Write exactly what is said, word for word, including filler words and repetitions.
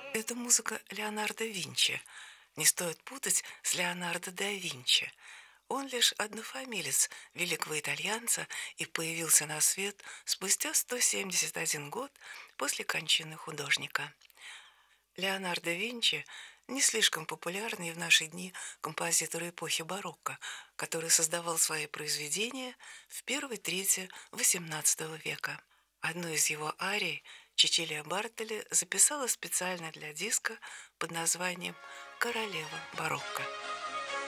Это музыка Леонардо Винчи. Не стоит путать с Леонардо да Винчи. Он лишь однофамилец великого итальянца и появился на свет спустя сто семьдесят один год после кончины художника. Леонардо Винчи не слишком популярный в наши дни композитор эпохи барокко, который создавал свои произведения в первой трети восемнадцатого века. Одну из его арий Чичилия Бартоли записала специально для диска под названием «Королева барокко».